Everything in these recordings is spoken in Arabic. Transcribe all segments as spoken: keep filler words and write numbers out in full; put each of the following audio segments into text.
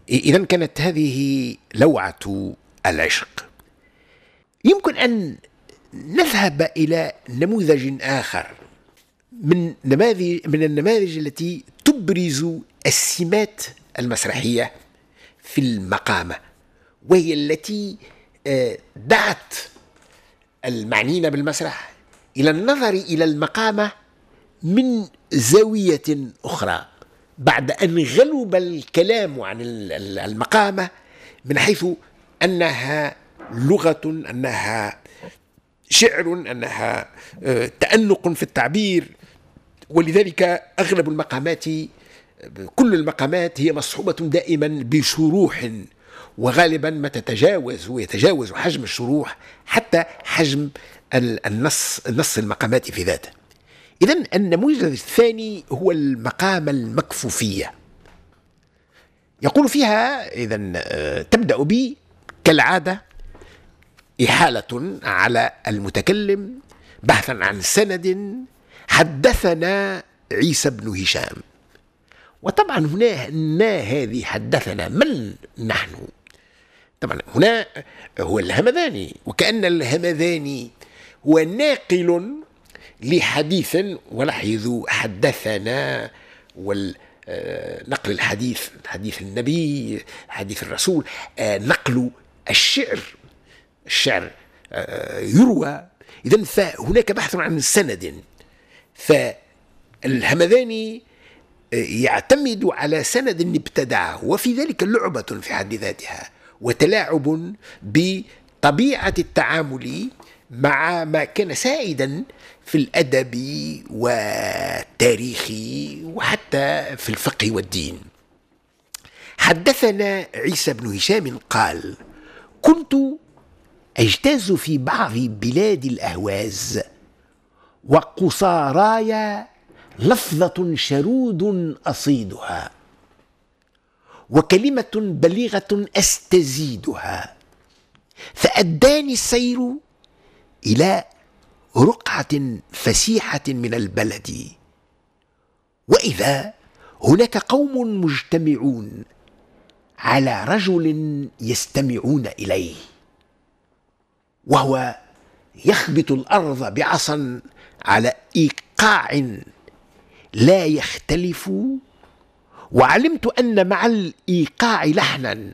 إذن كانت هذه لوعة العشق. يمكن أن نذهب إلى نموذج آخر من نماذج من النماذج التي تبرز السمات المسرحية في المقامة، وهي التي دعت المعنيين بالمسرح إلى النظر إلى المقامة من زاوية أخرى، بعد أن غلب الكلام عن المقامة من حيث أنها لغة، أنها شعر، أنها تأنق في التعبير. ولذلك أغلب المقامات، كل المقامات هي مصحوبة دائما بشروح، وغالبا ما تتجاوز ويتجاوز حجم الشروح حتى حجم النص النص المقامات في ذاته. إذن النموذج الثاني هو المقام المكفوفية. يقول فيها إذن تبدأ ب كالعادة إحالة على المتكلم بحثا عن سند، حدثنا عيسى بن هشام. وطبعا هنا هنا هذه حدثنا من نحن؟ طبعا هنا هو الهمذاني، وكأن الهمذاني هو ناقل لحديث. ولاحظوا حدثنا والنقل الحديث، حديث النبي، حديث الرسول، نقل الشعر، الشعر يروى. إذن فهناك بحث عن سند، فالهمذاني يعتمد على سند ابتدعه، وفي ذلك لعبة في حد ذاتها وتلاعب بطبيعة التعامل مع ما كان سائدا في الأدب والتاريخ وحتى في الفقه والدين. حدثنا عيسى بن هشام قال: كنت أجتاز في بعض بلاد الأهواز، وقصاراي لفظة شرود أصيدها، وكلمة بليغة أستزيدها، فأداني السير إلى رقعة فسيحة من البلد، وإذا هناك قوم مجتمعون على رجل يستمعون إليه، وهو يخبط الأرض بعصا على إيقاع لا يختلف، وعلمت أن مع الإيقاع لحنا،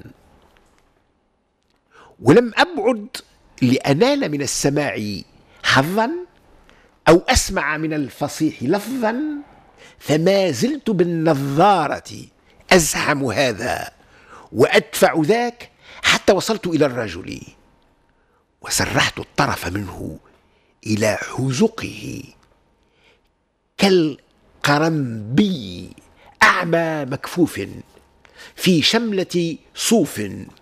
ولم أبعد لأنال من السماع حظا أو أسمع من الفصيح لفظا، فما زلت بالنظارة أزحم هذا وأدفع ذاك حتى وصلت إلى الرجل، وسرحت الطرف منه إلى حزقه كالقرنبي أعمى مكفوف في شملة صوف،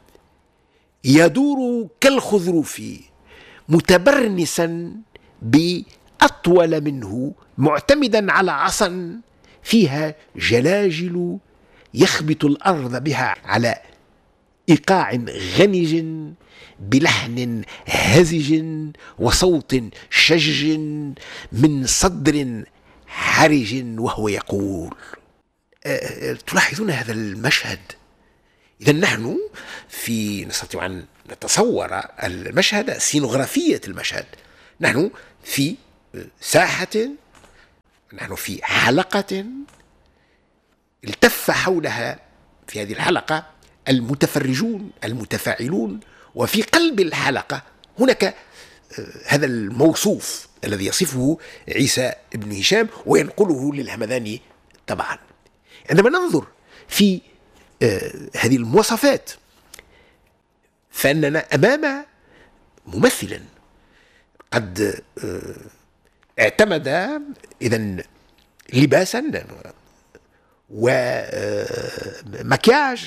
يدور كالخذروف متبرنسا بأطول منه، معتمدا على عصا فيها جلاجل يخبط الأرض بها على إيقاع غنج بلحن هزج وصوت شج من صدر حرج، وهو يقول. أه تلاحظون هذا المشهد؟ إذا نحن في نستطيع أن نتصور المشهد، سينوغرافية المشهد. نحن في ساحة، نحن في حلقة التف حولها في هذه الحلقة المتفرجون المتفاعلون، وفي قلب الحلقة هناك هذا الموصوف الذي يصفه عيسى بن هشام وينقله للهمذاني. طبعا عندما ننظر في هذه المواصفات فإننا أمام ممثل قد اعتمد إذن لباسا ومكياج،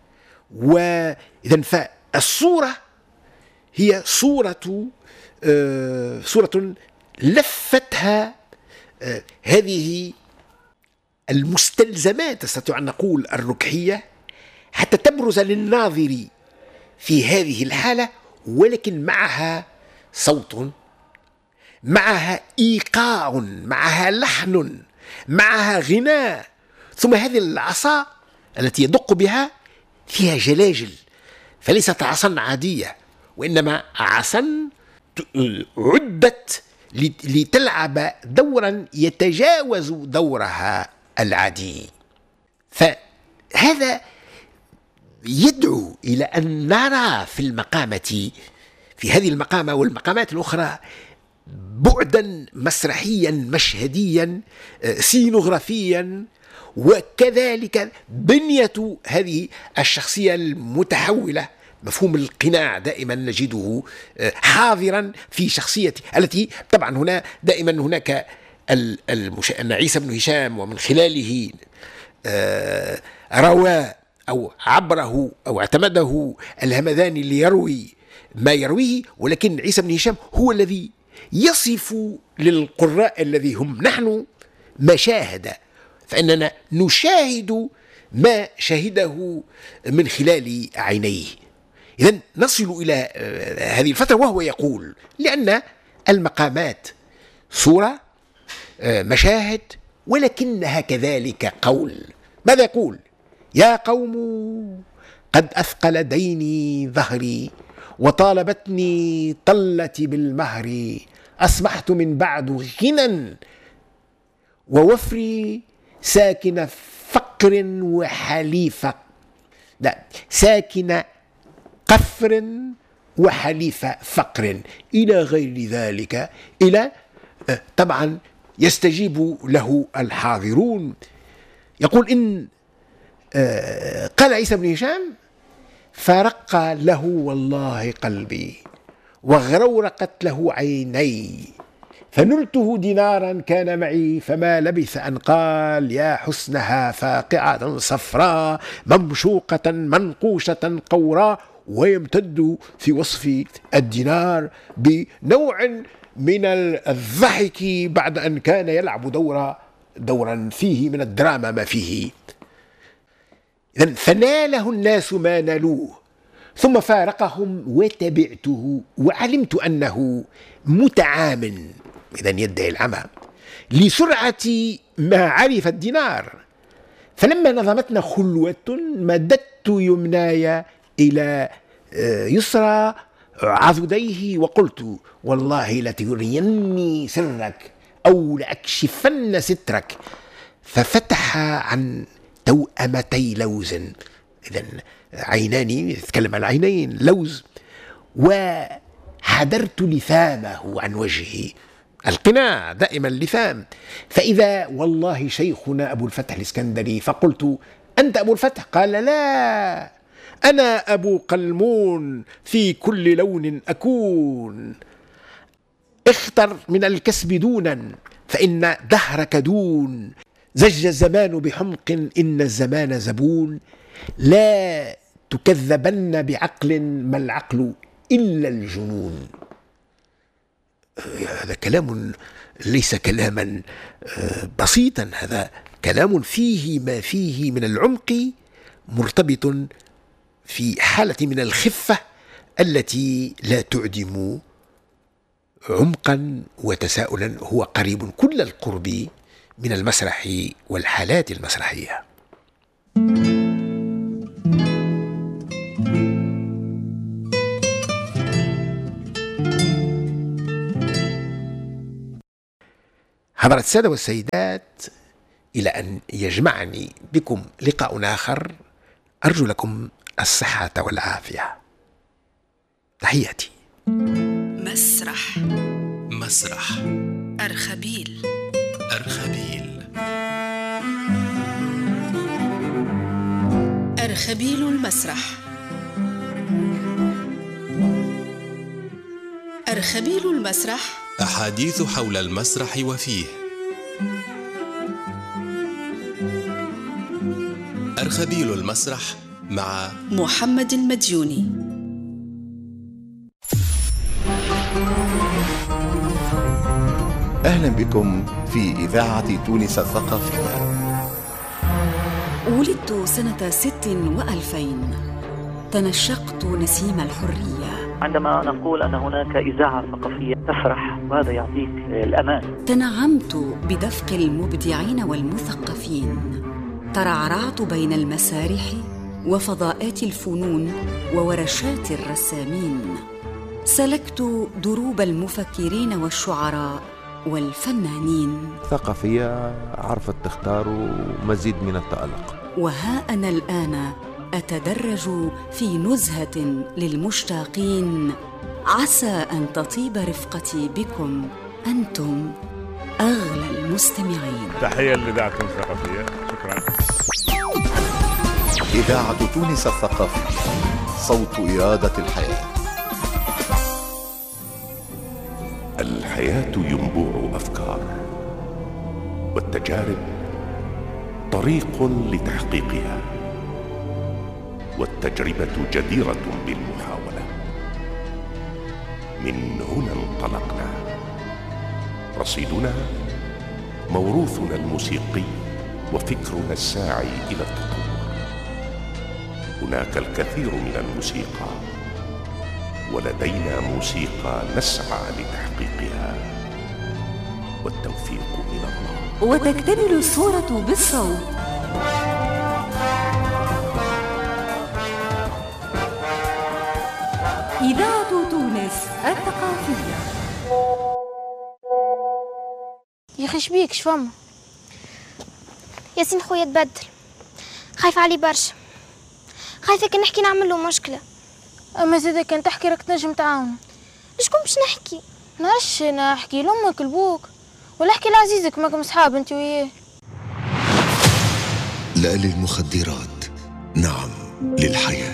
وإذن فالصورة هي صورة صورة لفتها هذه المستلزمات، نستطيع أن نقول الركحية، حتى تبرز للناظر في هذه الحالة، ولكن معها صوت، معها إيقاع، معها لحن، معها غناء، ثم هذه العصا التي يدق بها فيها جلاجل، فليست عصا عادية، وإنما عصا عدت لتلعب دورا يتجاوز دورها العادي. فهذا يدعو إلى أن نرى في المقامة، في هذه المقامة والمقامات الأخرى، بعدا مسرحيا مشهديا سينوغرافيا، وكذلك بنية هذه الشخصية المتحولة. مفهوم القناع دائما نجده حاضرا في شخصيته، التي طبعا هنا دائما هناك المش... أن عيسى بن هشام ومن خلاله روى أو عبره أو اعتمده الهمذاني ليروي ما يرويه، ولكن عيسى بن هشام هو الذي يصف للقراء الذي هم نحن مشاهد، فإننا نشاهد ما شهده من خلال عينيه. إذن نصل إلى هذه الفترة وهو يقول: لأن المقامات صورة، مشاهد، ولكنها كذلك قول. ماذا يقول؟ يا قوم قد أثقل ديني ظهري وطالبتني طلتي بالمهر، أصبحت من بعد غنى ووفري ساكن فقر وحليف، لا ساكن قفر وحليف فقر، إلى غير ذلك. إلى طبعا يستجيب له الحاضرون. يقول إن قال عيسى بن هشام: فرق له والله قلبي وغرورقت له عيني، فنلته دينارا كان معي، فما لبث أن قال: يا حسنها فاقعة صفراء ممشوقة منقوشة قوراء، ويمتد في وصف الدينار بنوع من الضحك بعد أن كان يلعب دورا دورا فيه من الدراما ما فيه. إذن فناله الناس ما نالوه، ثم فارقهم وتبعته، وعلمت أنه متعام، إذن يدعي العمى، لسرعة ما عرف الدينار. فلما نظمتنا خلوة مددت يمناي إلى يسرى عضديه وقلت: والله لتريني سرك أو لأكشفن سترك. ففتح عن توأمتي لوز، إذن عينان، يتكلم عن عينين لوز، وحدرت لثامه عن وجهه، القناع دائما لثام، فإذا والله شيخنا أبو الفتح الإسكندري. فقلت: أنت أبو الفتح؟ قال: لا، أنا أبو قلمون، في كل لون أكون، اختر من الكسب دونا فإن دهرك دون، زج الزمان بحمق إن الزمان زبون، لا تكذبن بعقل ما العقل إلا الجنون. هذا كلام ليس كلاما بسيطا، هذا كلام فيه ما فيه من العمق، مرتبط في حالة من الخفة التي لا تعدم عمقا وتساؤلا، هو قريب كل القرب من المسرح والحالات المسرحية. حضرات السادة والسيدات، إلى أن يجمعني بكم لقاء آخر، أرجو لكم الصحة والعافية. تحياتي. مسرح مسرح أرخبيل أرخبيل أرخبيل المسرح. أرخبيل المسرح، أحاديث حول المسرح وفيه. أرخبيل المسرح مع محمد المديوني. أهلا بكم في إذاعة تونس الثقافية. ولدت سنة ست وألفين، تنشقت نسيم الحرية. عندما نقول أن هناك إذاعة ثقافية تفرح، وهذا يعطيك الأمان. تنعمت بدفق المبدعين والمثقفين، ترعرعت بين المسارح وفضاءات الفنون وورشات الرسامين. سلكت دروب المفكرين والشعراء والفنانين. ثقافية عرفت تختار مزيد من التألق. وها أنا الآن أتدرج في نزهة للمشتاقين، عسى أن تطيب رفقتي بكم أنتم أغلى المستمعين. تحية للإذاعة الثقافية، شكرا. إذاعة تونس الثقافية، صوت إرادة الحياة. الحياة ينبوع أفكار، والتجارب طريق لتحقيقها، والتجربة جديرة بالمحاولة. من هنا انطلقنا، رصيدنا موروثنا الموسيقي وفكرنا الساعي إلى التطور. هناك الكثير من الموسيقى، ولدينا موسيقى نسعى لتحقيقها، والتوفيق من الله. وتكتمل الصورة بالصوت. إذاعة تونس الثقافية. يا أخي شبيك شفما؟ ياسين خويا تبدل، خايفة عليه برشا، خايفة كان نحكي نعمل له مشكلة. أما زادا كان تحكي راك تنجم تعاون. شكون باش نحكي؟ نعرفش، نحكي لأمك لبوك ولا احكي لعزيزك، ماكم صحاب انت وياه. لا للمخدرات، نعم للحياة.